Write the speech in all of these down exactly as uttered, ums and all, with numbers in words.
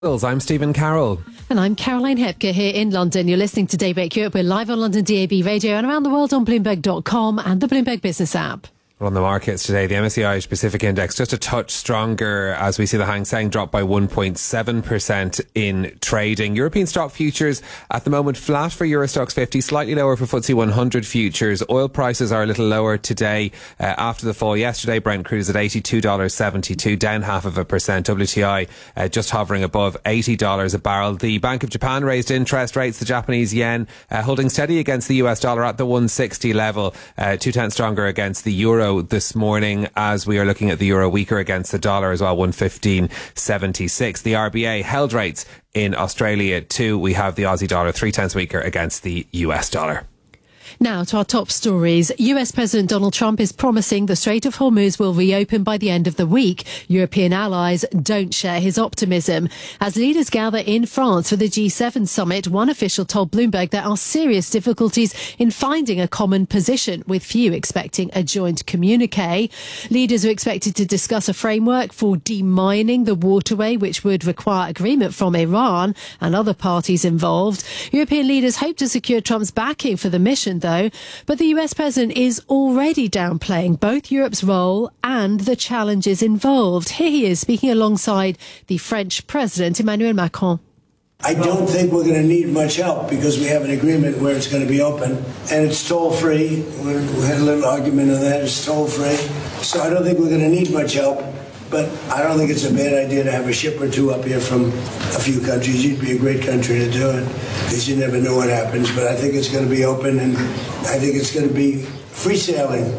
I'm Stephen Carroll. And I'm Caroline Hepker here in London. You're listening to Daybreak Europe. We're live on London D A B radio and around the world on Bloomberg dot com and the Bloomberg Business app. On the markets today, the M S C I Asia Pacific Index just a touch stronger as we see the Hang Seng drop by one point seven percent in trading. European stock futures at the moment flat for Euro Stoxx fifty, slightly lower for F T S E one hundred futures. Oil prices are a little lower today uh, after the fall yesterday. Brent crude is at eighty-two dollars seventy-two, down half of a percent. W T I uh, just hovering above eighty dollars a barrel. The Bank of Japan raised interest rates. The Japanese yen uh, holding steady against the U S dollar at the one sixty level, uh, two tenths stronger against the euro this morning, as we are looking at the euro weaker against the dollar as well, one fifteen seventy-six. The R B A held rates in Australia too. We have the Aussie dollar three tenths weaker against the U S dollar. Now to our top stories. U S President Donald Trump is promising the Strait of Hormuz will reopen by the end of the week. European allies don't share his optimism. As leaders gather in France for the G seven summit, one official told Bloomberg there are serious difficulties in finding a common position, with few expecting a joint communique. Leaders are expected to discuss a framework for demining the waterway, which would require agreement from Iran and other parties involved. European leaders hope to secure Trump's backing for the mission, though. But the U S president is already downplaying both Europe's role and the challenges involved. Here he is speaking alongside the French president, Emmanuel Macron. I don't think we're going to need much help because we have an agreement where it's going to be open and it's toll-free. We had a little argument on that. It's toll-free. So I don't think we're going to need much help. But I don't think it's a bad idea to have a ship or two up here from a few countries. You'd be a great country to do it because you never know what happens. But I think it's going to be open and I think it's going to be free sailing.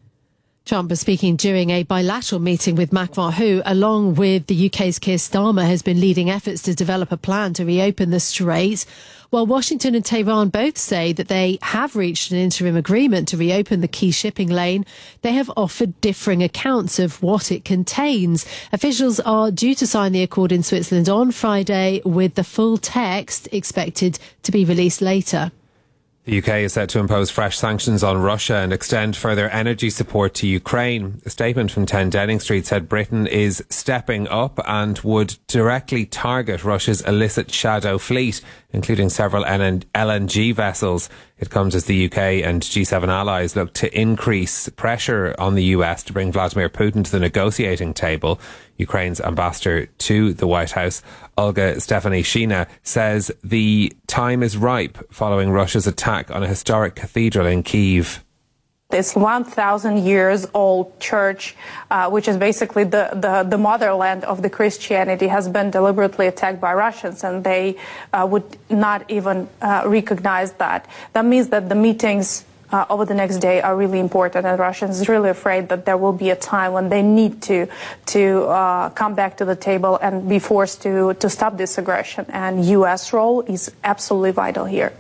Trump was speaking during a bilateral meeting with Macron, who, along with the U K's Keir Starmer, has been leading efforts to develop a plan to reopen the strait. While Washington and Tehran both say that they have reached an interim agreement to reopen the key shipping lane, they have offered differing accounts of what it contains. Officials are due to sign the accord in Switzerland on Friday, with the full text expected to be released later. The U K is set to impose fresh sanctions on Russia and extend further energy support to Ukraine. A statement from ten Downing Street said Britain is stepping up and would directly target Russia's illicit shadow fleet, including several L N G vessels. It comes as the U K and G seven allies look to increase pressure on the U S to bring Vladimir Putin to the negotiating table. Ukraine's ambassador to the White House, Olga Stefanishyna, says the time is ripe following Russia's attack on a historic cathedral in Kyiv. This one thousand years old church, uh, which is basically the, the, the motherland of the Christianity, has been deliberately attacked by Russians, and they uh, would not even uh, recognize that. That means that the meetings uh, over the next day are really important, and Russians are really afraid that there will be a time when they need to to uh, come back to the table and be forced to, to stop this aggression. And U S role is absolutely vital here.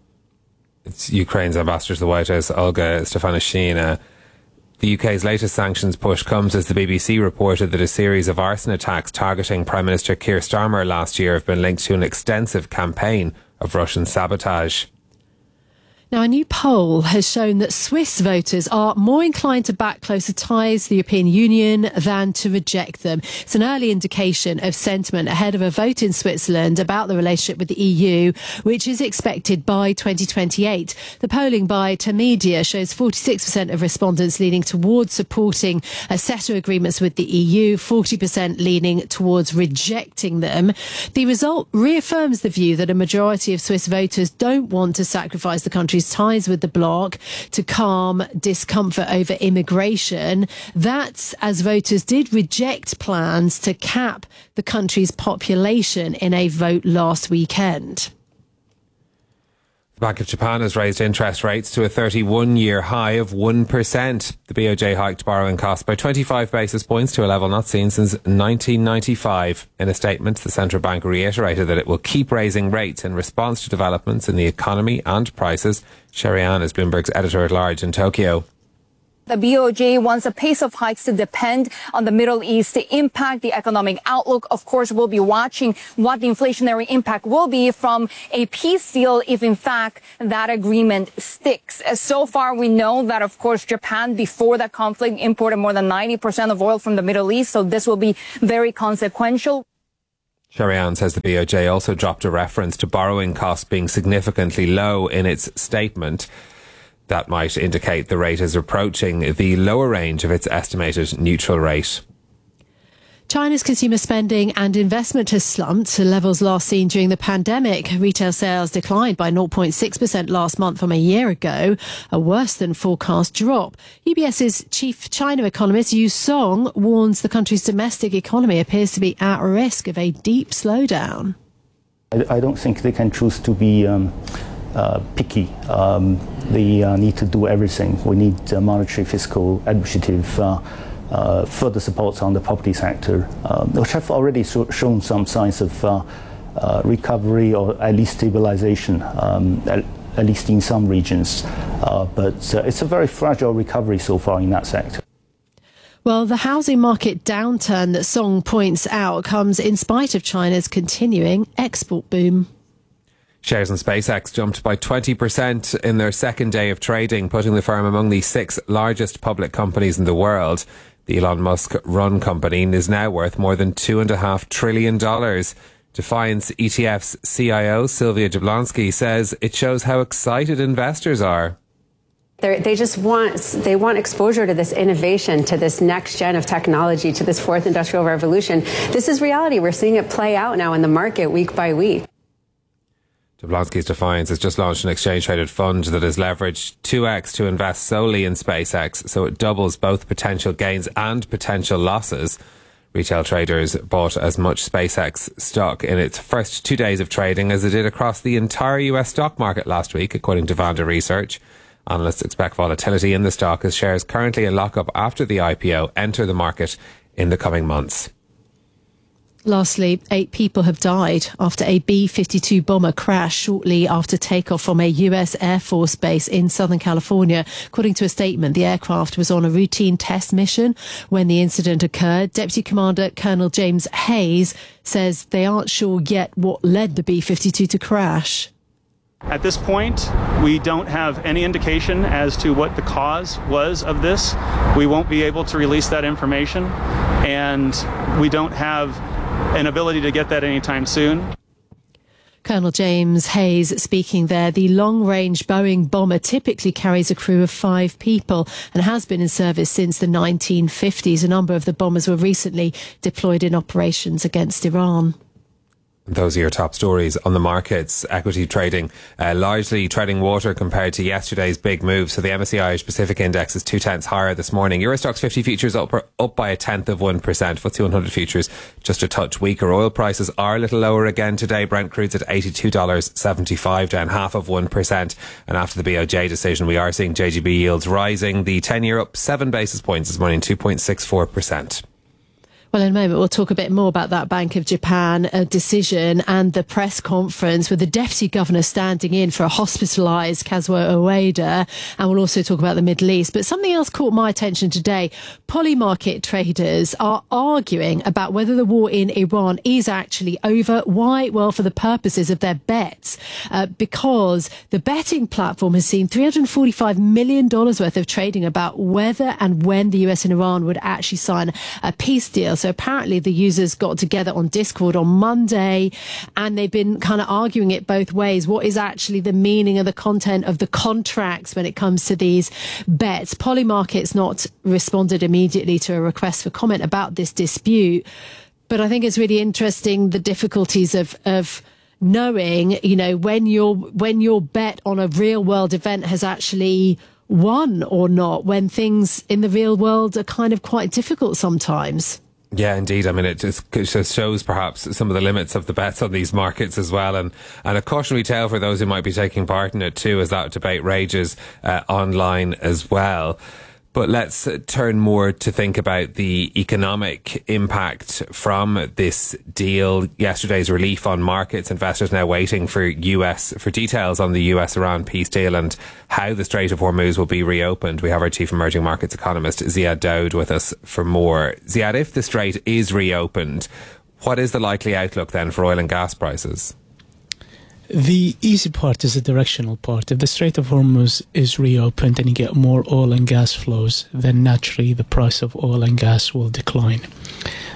It's Ukraine's ambassador to the White House, Olga Stefanishyna. The U K's latest sanctions push comes as the B B C reported that a series of arson attacks targeting Prime Minister Keir Starmer last year have been linked to an extensive campaign of Russian sabotage. Now, a new poll has shown that Swiss voters are more inclined to back closer ties to the European Union than to reject them. It's an early indication of sentiment ahead of a vote in Switzerland about the relationship with the E U, which is expected by twenty twenty-eight. The polling by Tamedia shows forty-six percent of respondents leaning towards supporting a set of agreements with the E U, forty percent leaning towards rejecting them. The result reaffirms the view that a majority of Swiss voters don't want to sacrifice the country's ties with the bloc to calm discomfort over immigration. That's as voters did reject plans to cap the country's population in a vote last weekend. The Bank of Japan has raised interest rates to a thirty-one year high of one percent. The B O J hiked borrowing costs by twenty-five basis points to a level not seen since nineteen ninety-five. In a statement, the central bank reiterated that it will keep raising rates in response to developments in the economy and prices. Sherry Ann is Bloomberg's editor-at-large in Tokyo. The B O J wants the pace of hikes to depend on the Middle East to impact the economic outlook. Of course, we'll be watching what the inflationary impact will be from a peace deal if, in fact, that agreement sticks. So far, we know that, of course, Japan, before that conflict, imported more than ninety percent of oil from the Middle East. So this will be very consequential. Sharian says the B O J also dropped a reference to borrowing costs being significantly low in its statement. That might indicate the rate is approaching the lower range of its estimated neutral rate. China's consumer spending and investment has slumped to levels last seen during the pandemic. Retail sales declined by zero point six percent last month from a year ago, a worse than forecast drop. UBS's chief China economist Yu Song warns the country's domestic economy appears to be at risk of a deep slowdown. I, I don't think they can choose to be um, uh, picky. Um, they uh, need to do everything. We need uh, monetary, fiscal, administrative uh, Uh, further supports on the property sector, uh, which have already so shown some signs of uh, uh, recovery or at least stabilization, um, at, at least in some regions. Uh, but uh, it's a very fragile recovery so far in that sector. Well, the housing market downturn that Song points out comes in spite of China's continuing export boom. Shares in SpaceX jumped by twenty percent in their second day of trading, putting the firm among the six largest public companies in the world. The Elon Musk-run company is now worth more than two and a half trillion dollars. Defiance E T F's C I O Sylvia Jablonski says it shows how excited investors are. They're, they just want they want exposure to this innovation, to this next gen of technology, to this fourth industrial revolution. This is reality. We're seeing it play out now in the market week by week. Jablonski's Defiance has just launched an exchange-traded fund that is leveraged two x to invest solely in SpaceX, so it doubles both potential gains and potential losses. Retail traders bought as much SpaceX stock in its first two days of trading as it did across the entire U S stock market last week, according to Vanda Research. Analysts expect volatility in the stock as shares currently in lock-up after the I P O enter the market in the coming months. Lastly, eight people have died after a B fifty-two bomber crashed shortly after takeoff from a U S Air Force base in Southern California. According to a statement, the aircraft was on a routine test mission when the incident occurred. Deputy Commander Colonel James Hayes says they aren't sure yet what led the B fifty-two to crash. At this point, we don't have any indication as to what the cause was of this. We won't be able to release that information, and we don't have an ability to get that anytime soon. Colonel James Hayes speaking there. The long-range Boeing bomber typically carries a crew of five people and has been in service since the nineteen fifties. A number of the bombers were recently deployed in operations against Iran. Those are your top stories on the markets. Equity trading uh, largely treading water compared to yesterday's big move. So the M S C I Irish Pacific Index is two tenths higher this morning. Eurostoxx fifty futures up, up by a tenth of one percent. F T S E one hundred futures just a touch weaker. Oil prices are a little lower again today. Brent crude's at eighty-two dollars seventy-five, down half of one percent. And after the B O J decision, we are seeing J G B yields rising. The ten-year up seven basis points this morning, two point six four percent. Well, in a moment, we'll talk a bit more about that Bank of Japan uh, decision and the press conference with the Deputy Governor standing in for a hospitalised Kazuo Ueda. And we'll also talk about the Middle East. But something else caught my attention today. Polymarket traders are arguing about whether the war in Iran is actually over. Why? Well, for the purposes of their bets. Uh, because the betting platform has seen three hundred forty-five million dollars worth of trading about whether and when the U S and Iran would actually sign a peace deal. So apparently the users got together on Discord on Monday and they've been kind of arguing it both ways. What is actually the meaning of the content of the contracts when it comes to these bets? Polymarket's not responded immediately to a request for comment about this dispute. But I think it's really interesting the difficulties of, of knowing, you know, when your when your bet on a real world event has actually won or not, when things in the real world are kind of quite difficult sometimes. Yeah, indeed. I mean, it just, it just shows perhaps some of the limits of the bets on these markets as well. And, and a cautionary tale for those who might be taking part in it too, as that debate rages uh, online as well. But let's turn more to think about the economic impact from this deal. Yesterday's relief on markets, investors now waiting for U S for details on the U S-Iran peace deal and how the Strait of Hormuz will be reopened. We have our chief emerging markets economist Ziad Daoud with us for more. Ziad, if the Strait is reopened, what is the likely outlook then for oil and gas prices? The easy part is the directional part. If the Strait of Hormuz is reopened and you get more oil and gas flows, then naturally the price of oil and gas will decline.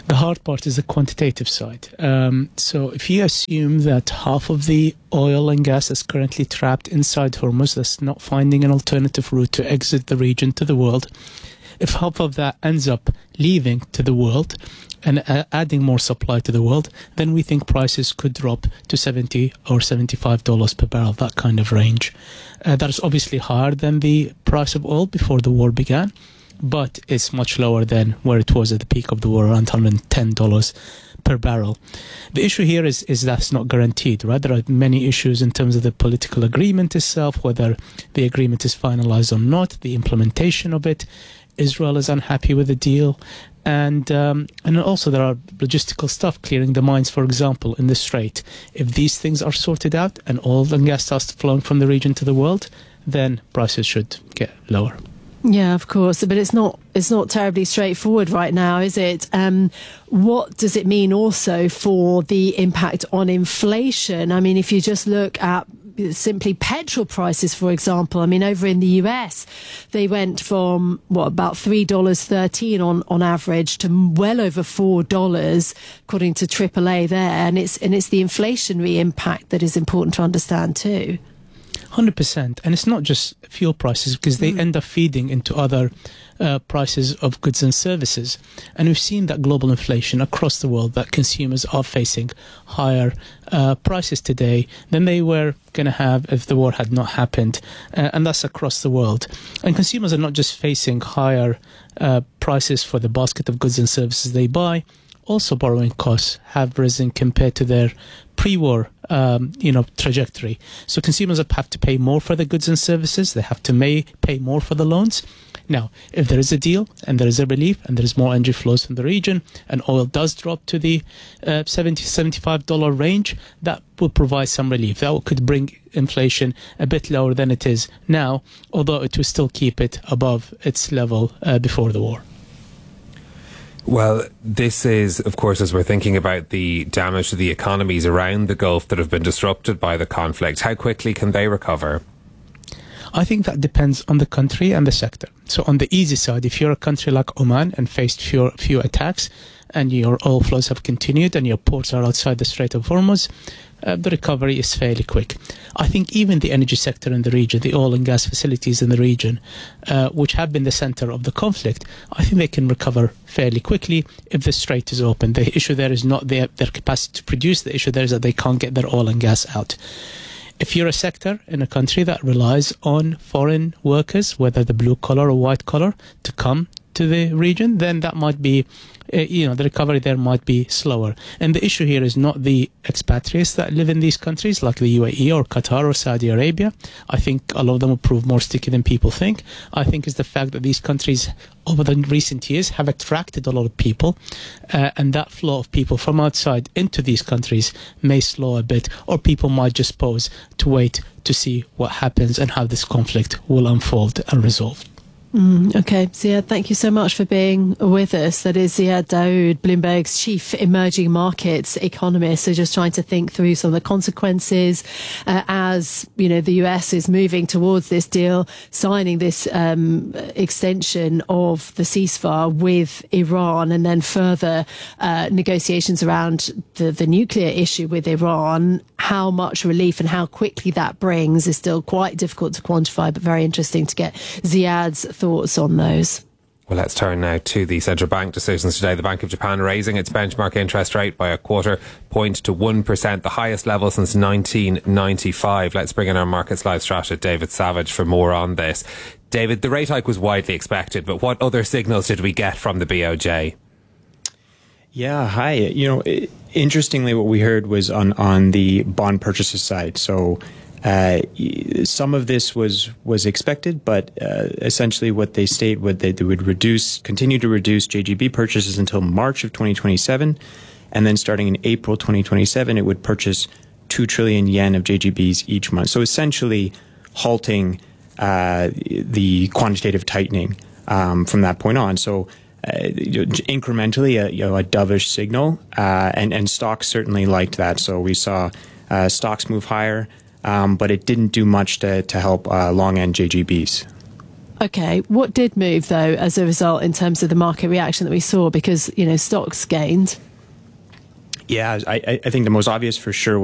The hard part is the quantitative side. Um, so if you assume that half of the oil and gas is currently trapped inside Hormuz, that's not finding an alternative route to exit the region to the world, if half of that ends up leaving to the world and uh, adding more supply to the world, then we think prices could drop to seventy or seventy-five dollars per barrel, that kind of range. Uh, that is obviously higher than the price of oil before the war began, but it's much lower than where it was at the peak of the war, around one hundred ten dollars per barrel. The issue here is, is that's not guaranteed, right? There are many issues in terms of the political agreement itself, whether the agreement is finalized or not, the implementation of it. Israel is unhappy with the deal. And um, and also there are logistical stuff, clearing the mines, for example, in the Strait. If these things are sorted out and oil and gas starts flowing from the region to the world, then prices should get lower. Yeah, of course, but it's not it's not terribly straightforward right now, is it? Um, what does it mean also for the impact on inflation? I mean, if you just look at simply petrol prices, for example, I mean, over in the U S, they went from, what, about three dollars and thirteen cents on, on average to well over four dollars, according to triple A there. And it's, and it's the inflationary impact that is important to understand too. one hundred percent. And it's not just fuel prices, because they mm. end up feeding into other uh, prices of goods and services. And we've seen that global inflation across the world, that consumers are facing higher uh, prices today than they were going to have if the war had not happened. Uh, and that's across the world. And consumers are not just facing higher uh, prices for the basket of goods and services they buy. Also, borrowing costs have risen compared to their pre-war, um, you know, trajectory. So consumers have to pay more for the goods and services. They have to may pay more for the loans. Now, if there is a deal and there is a relief and there is more energy flows from the region and oil does drop to the uh, seventy, seventy-five dollars range, that will provide some relief. That could bring inflation a bit lower than it is now, although it will still keep it above its level uh, before the war. Well, this is, of course, as we're thinking about the damage to the economies around the Gulf that have been disrupted by the conflict. How quickly can they recover? I think that depends on the country and the sector. So on the easy side, if you're a country like Oman and faced few, few attacks and your oil flows have continued and your ports are outside the Strait of Hormuz, uh, the recovery is fairly quick. I think even the energy sector in the region, the oil and gas facilities in the region, uh, which have been the center of the conflict, I think they can recover fairly quickly if the strait is open. The issue there is not their, their capacity to produce. The issue there is that they can't get their oil and gas out. If you're a sector in a country that relies on foreign workers, whether the blue collar or white collar, to come to the region, then that might be, uh, you know, the recovery there might be slower. And the issue here is not the expatriates that live in these countries, like the U A E or Qatar or Saudi Arabia. I think a lot of them will prove more sticky than people think. I think it's the fact that these countries, over the recent years, have attracted a lot of people, uh, and that flow of people from outside into these countries may slow a bit, or people might just pause to wait to see what happens and how this conflict will unfold and resolve. Mm, okay, Ziad, thank you so much for being with us. That is Ziad Daoud, Bloomberg's chief emerging markets economist. So just trying to think through some of the consequences uh, as, you know, the U S is moving towards this deal, signing this um, extension of the ceasefire with Iran, and then further uh, negotiations around the, the nuclear issue with Iran. How much relief and how quickly that brings is still quite difficult to quantify, but very interesting to get Ziad's thoughts on those. Well, let's turn now to the central bank decisions today. The Bank of Japan raising its benchmark interest rate by a quarter point to one percent, the highest level since nineteen ninety-five. Let's bring in our Markets Live strategist, David Savage, for more on this. David, the rate hike was widely expected, but what other signals did we get from the B O J? Yeah, hi. You know, it, interestingly, what we heard was on, on the bond purchases side. So uh, some of this was was expected, but uh, essentially what they state would they, they would reduce, continue to reduce J G B purchases until March of twenty twenty-seven, and then starting in April twenty twenty-seven, it would purchase two trillion yen of J G Bs each month. So essentially halting uh, the quantitative tightening um, from that point on. So Uh, incrementally, a, you know, a dovish signal, uh, and, and stocks certainly liked that. So we saw uh, stocks move higher, um, but it didn't do much to, to help uh, long-end J G Bs. Okay, what did move though as a result in terms of the market reaction that we saw? Because, you know, stocks gained. Yeah, I, I think the most obvious for sure